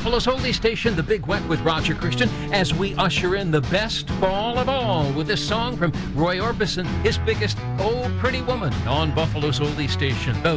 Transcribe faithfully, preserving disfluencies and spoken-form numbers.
Buffalo's Oldie Station, The Big Wet with Roger Christian, as we usher in the best fall of all with this song from Roy Orbison, his biggest, Oh Pretty Woman, on Buffalo's Oldie Station, The